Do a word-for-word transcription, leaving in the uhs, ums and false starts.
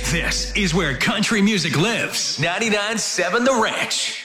This is where country music lives. ninety-nine point seven The Ranch.